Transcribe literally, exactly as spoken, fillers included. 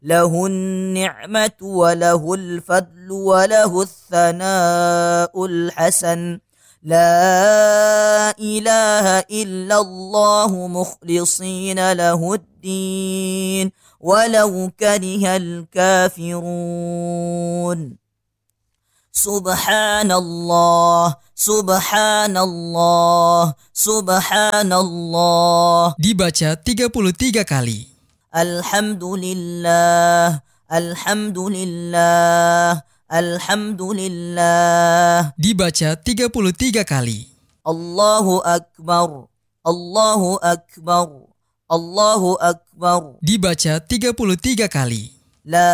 له النعمة وله الفضل وله الثناء الحسن لا إله إلا الله مخلصين له الدين ولو كره الكافرون سبحان الله سبحان الله سبحان الله. Dibaca tiga puluh tiga kali. Alhamdulillah Alhamdulillah Alhamdulillah. Dibaca tiga puluh tiga kali. Allahu Akbar Allahu Akbar Allahu Akbar. Dibaca tiga puluh tiga kali. La